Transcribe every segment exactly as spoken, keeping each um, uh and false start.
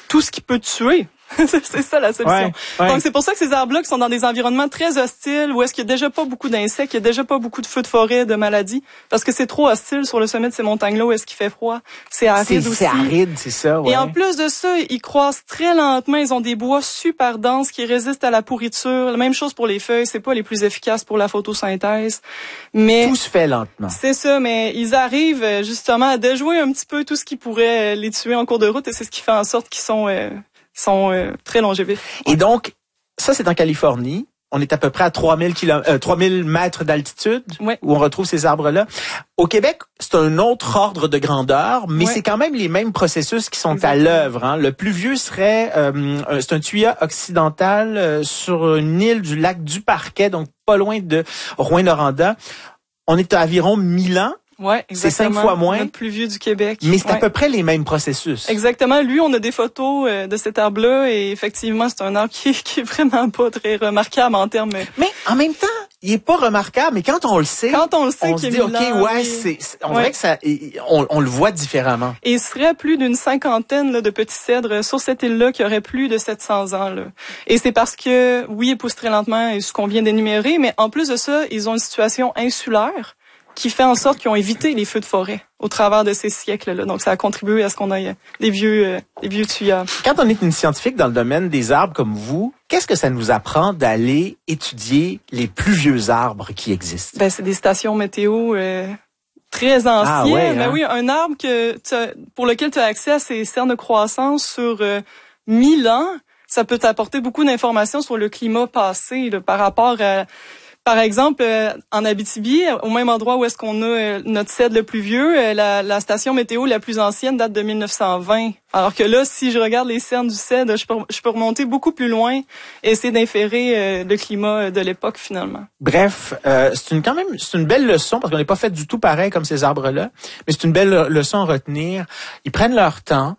tout ce qui peut tuer. C'est ça la solution. Ouais, ouais. Donc c'est pour ça que ces arbres-là qui sont dans des environnements très hostiles, où est-ce qu'il y a déjà pas beaucoup d'insectes, il y a déjà pas beaucoup de feux de forêt, de maladies, parce que c'est trop hostile sur le sommet de ces montagnes-là où est-ce qu'il fait froid. C'est aride c'est, aussi. C'est aride, c'est ça. Ouais. Et en plus de ça, ils croissent très lentement. Ils ont des bois super denses qui résistent à la pourriture. La même chose pour les feuilles. C'est pas les plus efficaces pour la photosynthèse, mais tout se fait lentement. C'est ça, mais ils arrivent justement à déjouer un petit peu tout ce qui pourrait les tuer en cours de route, et c'est ce qui fait en sorte qu'ils sont euh, sont euh, très longévifs. Et donc, ça, c'est en Californie. On est à peu près à trois mille kilomètres, euh, trois mille mètres d'altitude, ouais. où on retrouve ces arbres-là. Au Québec, c'est un autre ordre de grandeur, mais ouais. c'est quand même les mêmes processus qui sont Exactement. à l'œuvre. Hein. Le plus vieux serait, euh, c'est un tuya occidental euh, sur une île du lac du Parquet, donc pas loin de Rouyn-Noranda. On est à environ mille ans. Ouais, exactement. C'est cinq fois moins. Le plus vieux du Québec. Mais c'est ouais. à peu près les mêmes processus. Exactement. Lui, on a des photos euh, de cet arbre-là, et effectivement, c'est un arbre qui, qui est vraiment pas très remarquable en termes. Mais en même temps, il est pas remarquable, mais quand on le sait, quand on le sait, on se dit, ok, ans, ouais, oui. c'est, c'est on ouais. dirait que ça, on, on le voit différemment. Et il serait plus d'une cinquantaine là, de petits cèdres sur cette île-là qui aurait plus de sept cents ans. Là. Et c'est parce que, oui, ils poussent très lentement, et ce qu'on vient d'énumérer, mais en plus de ça, ils ont une situation insulaire qui fait en sorte qu'ils ont évité les feux de forêt au travers de ces siècles-là. Donc, ça a contribué à ce qu'on ait des vieux, euh, des vieux tuyas. Quand on est une scientifique dans le domaine des arbres comme vous, qu'est-ce que ça nous apprend d'aller étudier les plus vieux arbres qui existent? Ben, c'est des stations météo euh, très anciennes. Ah, ouais, hein? Ben oui, un arbre que t'as, pour lequel tu as accès à ces cernes de croissance sur euh, mille ans, ça peut t'apporter beaucoup d'informations sur le climat passé là, par rapport à... Par exemple, euh, en Abitibi, au même endroit où est-ce qu'on a euh, notre cèdre le plus vieux, euh, la, la station météo la plus ancienne date de mille neuf cent vingt. Alors que là, si je regarde les cernes du cèdre, je peux, je peux remonter beaucoup plus loin et essayer d'inférer euh, le climat de l'époque finalement. Bref, euh, c'est une quand même c'est une belle leçon parce qu'on n'est pas fait du tout pareil comme ces arbres-là, mais c'est une belle leçon à retenir. Ils prennent leur temps.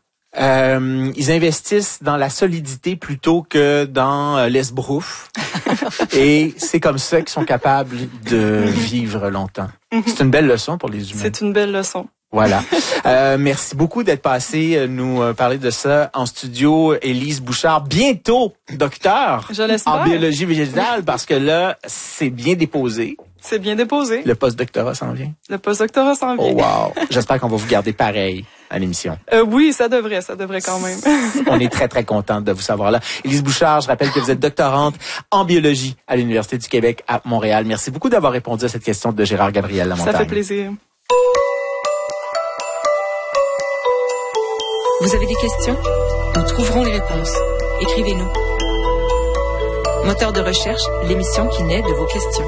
Euh, ils investissent dans la solidité plutôt que dans euh, l'esbrouf. Et c'est comme ça qu'ils sont capables de vivre longtemps. C'est une belle leçon pour les humains. C'est une belle leçon. Voilà. Euh, merci beaucoup d'être passé nous euh, parler de ça en studio. Élise Bouchard, bientôt docteur Je l'espère. En biologie végétale, parce que là, c'est bien déposé. C'est bien déposé. Le post-doctorat s'en vient. Le post-doctorat s'en vient. Oh wow. J'espère qu'on va vous garder pareil à l'émission. Euh, oui, ça devrait, ça devrait quand même. On est très, très contente de vous savoir là. Élise Bouchard, je rappelle que vous êtes doctorante en biologie à l'Université du Québec à Montréal. Merci beaucoup d'avoir répondu à cette question de Gérard Gabriel Lamontagne. Ça fait plaisir. Vous avez des questions? Nous trouverons les réponses. Écrivez-nous. Moteur de recherche, l'émission qui naît de vos questions.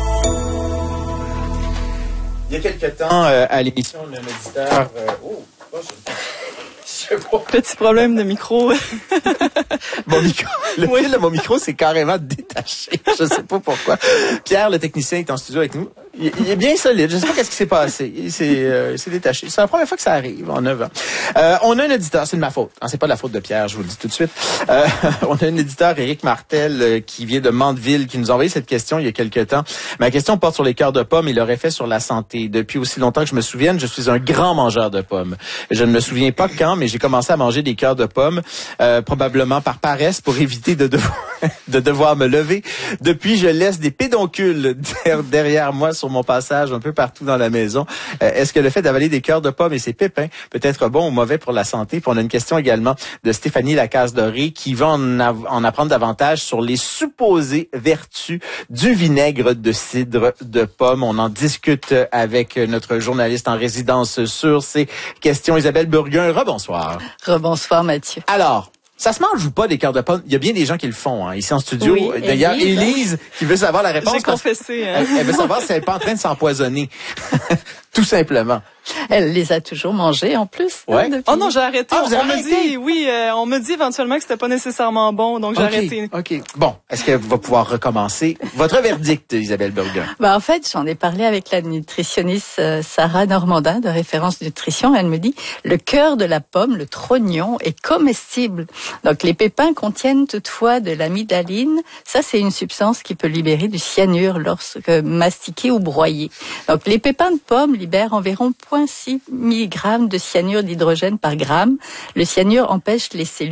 Il y a quelques temps, euh, à l'émission, un auditeur... Euh, oh, oh, je... Petit problème de micro. Mon micro, le oui. fil de mon micro s'est carrément détaché. Je sais pas pourquoi. Pierre, le technicien, est en studio avec nous. Il, il est bien solide. Je sais pas qu'est-ce qui s'est passé. Il s'est, euh, il s'est détaché. C'est la première fois que ça arrive en neuf ans. Euh, on a un éditeur. C'est de ma faute. Hein, c'est pas de la faute de Pierre, je vous le dis tout de suite. Euh, on a un éditeur, Éric Martel, euh, qui vient de Mandeville, qui nous a envoyé cette question il y a quelques temps. Ma question porte sur les cœurs de pommes et leur effet sur la santé. Depuis aussi longtemps que je me souvienne, je suis un grand mangeur de pommes. Je ne me souviens pas quand, mais j'ai commencé à manger des cœurs de pommes, euh, probablement par paresse pour éviter de devoir, de devoir me lever. Depuis, je laisse des pédoncules derrière moi sur mon passage un peu partout dans la maison. Euh, est-ce que le fait d'avaler des cœurs de pommes et ses pépins peut être bon ou mauvais pour la santé? Puis on a une question également de Stéphanie Lacasse-Doré qui va en, av- en apprendre davantage sur les supposées vertus du vinaigre de cidre de pomme. On en discute avec notre journaliste en résidence sur ces questions. Isabelle Burguin, rebonsoir. Rebonsoir Mathieu. Alors, ça se mange ou pas des cœurs de pommes? Il y a bien des gens qui le font, hein, ici en studio. Oui, D'ailleurs, Élise, Élise, qui veut savoir la réponse. J'ai confessé. Hein. Elle, elle veut savoir si elle n'est pas en train de s'empoisonner. Tout simplement. Elle les a toujours mangés en plus. Ouais. Hein, oh non, j'ai arrêté. Ah, vous avez on me arrêté? dit, oui, euh, on me dit éventuellement que c'était pas nécessairement bon, donc j'ai okay, arrêté. OK. Bon, est-ce qu'elle va pouvoir recommencer? Votre verdict, Isabelle Burguin. Bah, en fait, j'en ai parlé avec la nutritionniste euh, Sarah Normandin de Référence Nutrition. Elle me dit, le cœur de la pomme, le trognon, est comestible. Donc, les pépins contiennent toutefois de l'amidaline. Ça, c'est une substance qui peut libérer du cyanure lorsque mastiqué ou broyé. Donc, les pépins de pomme libèrent environ zéro virgule six milligrammes de cyanure d'hydrogène par gramme. Le cyanure empêche les cellules